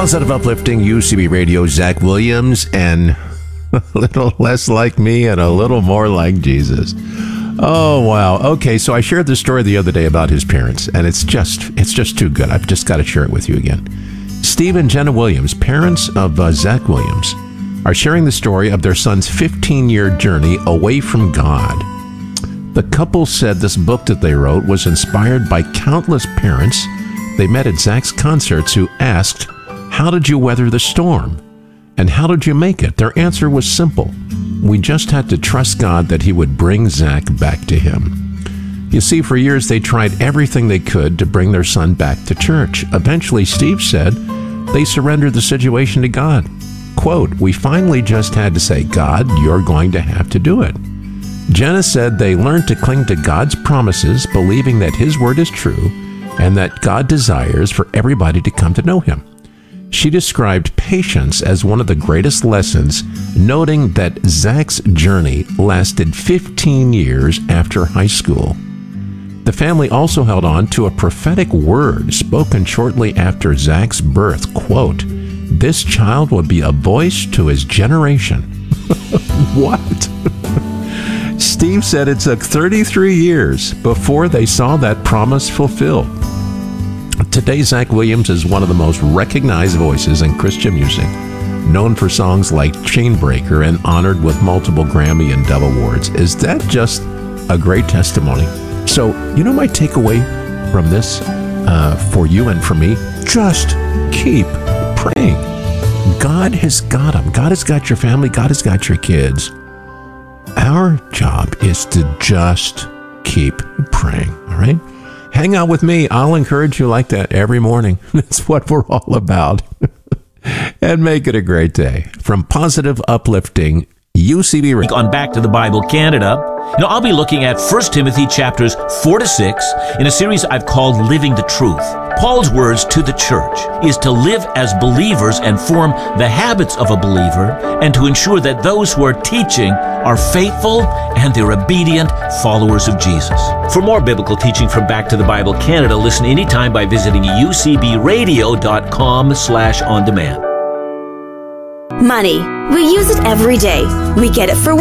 Positive Uplifting UCB Radio, Zach Williams, and a little less like me and a little more like Jesus. Oh, wow. Okay, so I shared this story the other day about his parents, and it's just too good. I've just got to share it with you again. Steve and Jenna Williams, parents of Zach Williams, are sharing the story of their son's 15-year journey away from God. The couple said this book that they wrote was inspired by countless parents they met at Zach's concerts who asked, "How did you weather the storm? And how did you make it?" Their answer was simple. We just had to trust God that he would bring Zach back to him. You see, for years they tried everything they could to bring their son back to church. Eventually, Steve said, they surrendered the situation to God. Quote, "We finally just had to say, God, you're going to have to do it." Jenna said they learned to cling to God's promises, believing that his word is true and that God desires for everybody to come to know him. She described patience as one of the greatest lessons, noting that Zach's journey lasted 15 years after high school. The family also held on to a prophetic word spoken shortly after Zach's birth. Quote, "This child will be a voice to his generation." What? Steve said it took 33 years before they saw that promise fulfilled. Today, Zach Williams is one of the most recognized voices in Christian music, known for songs like Chainbreaker and honored with multiple Grammy and Dove Awards. Is that just a great testimony? So, you know my takeaway from this for you and for me? Just keep praying. God has got them. God has got your family. God has got your kids. Our job is to just keep praying, all right? Hang out with me. I'll encourage you like that every morning. That's what we're all about. And make it a great day. From Positive Uplifting UCB Radio. On Back to the Bible Canada, I'll be looking at 1 Timothy chapters 4 to 6 in a series I've called Living the Truth. Paul's words to the church is to live as believers and form the habits of a believer, and to ensure that those who are teaching are faithful and they're obedient followers of Jesus. For more biblical teaching from Back to the Bible Canada, listen anytime by visiting ucbradio.com/on-demand. Money. We use it every day. We get it for